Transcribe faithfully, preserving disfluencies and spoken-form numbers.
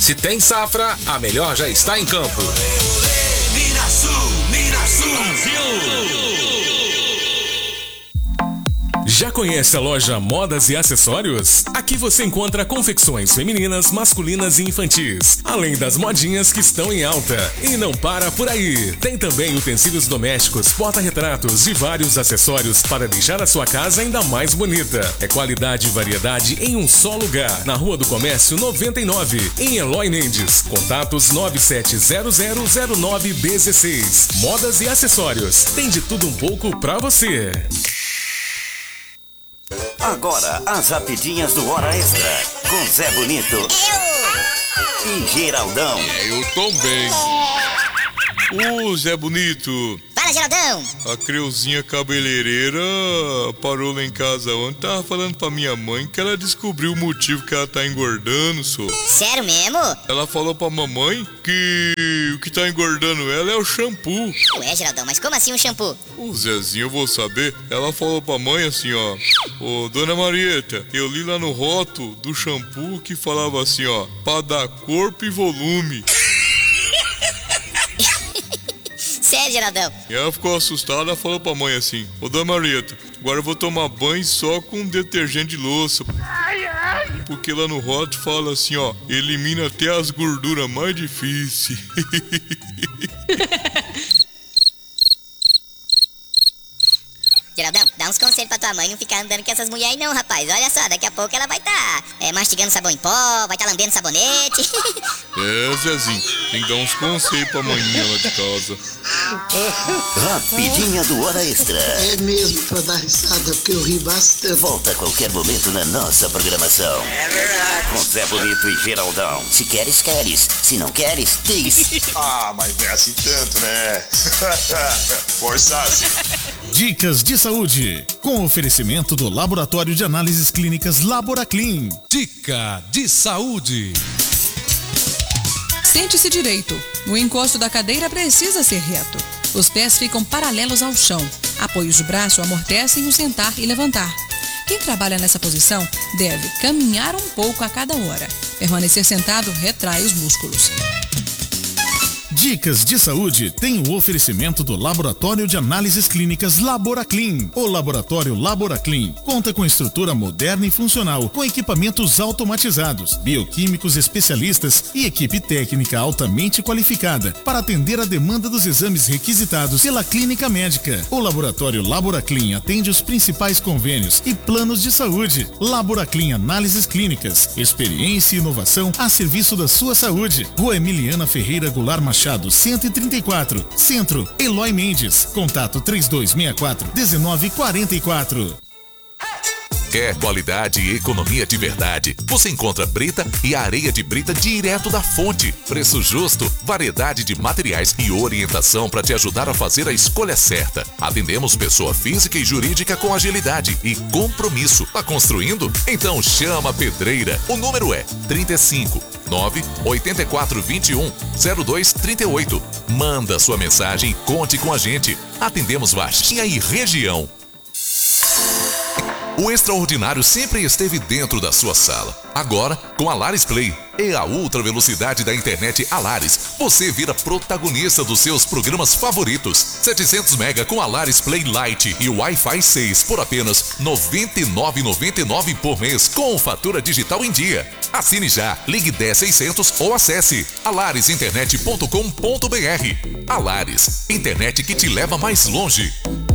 Se tem safra, a melhor já está em campo. Minasul, Minasul, Brasil. Já conhece a loja Modas e Acessórios? Aqui você encontra confecções femininas, masculinas e infantis, além das modinhas que estão em alta. E não para por aí. Tem também utensílios domésticos, porta-retratos e vários acessórios para deixar a sua casa ainda mais bonita. É qualidade e variedade em um só lugar. Na Rua do Comércio noventa e nove, em Eloy Mendes. Contatos nove sete zero zero zero nove um seis. Modas e Acessórios. Tem de tudo um pouco pra você. Agora, as rapidinhas do Hora Extra, com Zé Bonito eu. E Geraldão. É, eu também. Ô, Zé Bonito. Fala, Geraldão. A Creuzinha cabeleireira parou lá em casa ontem, tava falando pra minha mãe que ela descobriu o motivo que ela tá engordando, só. Sério mesmo? Ela falou pra mamãe que o que tá engordando ela é o shampoo. Ué, Geraldão, mas como assim um shampoo? Ô, Zezinho, eu vou saber. Ela falou pra mãe assim, ó. Ô, Dona Marieta, eu li lá no rótulo do shampoo que falava assim, ó, pra dar corpo e volume. Sério, Geraldão? E ela ficou assustada, falou pra mãe assim, ô Dona Marieta, agora eu vou tomar banho só com detergente de louça. Ai, ai. Porque lá no rótulo fala assim, ó, elimina até as gorduras mais difíceis. Geraldão, dá uns conselhos pra tua mãe não ficar andando com essas mulheres aí não, rapaz. Olha só, daqui a pouco ela vai tá é, mastigando sabão em pó, vai tá lambendo sabonete. É, Zezinho, tem que dar uns conselhos pra manhinha lá de casa. Rapidinha do Hora Extra. É mesmo pra dar risada, porque eu ri bastante. Volta a qualquer momento na nossa programação. É verdade. Com Zé Bonito e Geraldão. Se queres, queres. Se não queres, diz. Ah, mas não é assim tanto, né? Forçasse. Dicas de saúde, com oferecimento do Laboratório de Análises Clínicas Laboraclin. Dica de saúde. Sente-se direito. O encosto da cadeira precisa ser reto. Os pés ficam paralelos ao chão. Apoios de braço amortecem o sentar e levantar. Quem trabalha nessa posição deve caminhar um pouco a cada hora. Permanecer sentado retrai os músculos. Dicas de saúde tem o oferecimento do Laboratório de Análises Clínicas Laboraclin. O Laboratório Laboraclin conta com estrutura moderna e funcional, com equipamentos automatizados, bioquímicos especialistas e equipe técnica altamente qualificada para atender a demanda dos exames requisitados pela clínica médica. O Laboratório Laboraclin atende os principais convênios e planos de saúde. Laboraclin Análises Clínicas, experiência e inovação a serviço da sua saúde. Rua Emiliana Ferreira Goulart Machado, cento e trinta e quatro, Centro, Eloy Mendes. Contato três dois seis quatro, um nove quatro quatro. Quer qualidade e economia de verdade? Você encontra brita e areia de brita direto da fonte. Preço justo, variedade de materiais e orientação para te ajudar a fazer a escolha certa. Atendemos pessoa física e jurídica com agilidade e compromisso. Tá construindo? Então chama a Pedreira. O número é trinta e cinco, nove oito quatro dois um, zero dois três oito. Manda sua mensagem e conte com a gente. Atendemos Varginha e região. O extraordinário sempre esteve dentro da sua sala. Agora, com a Laris Play e a ultra velocidade da internet Alaris, você vira protagonista dos seus programas favoritos. setecentos mega com a Laris Play Lite e Wi-Fi seis por apenas noventa e nove reais e noventa e nove centavos por mês, com fatura digital em dia. Assine já, ligue dez seiscentos ou acesse alaris internet ponto com ponto br. Alaris, internet que te leva mais longe.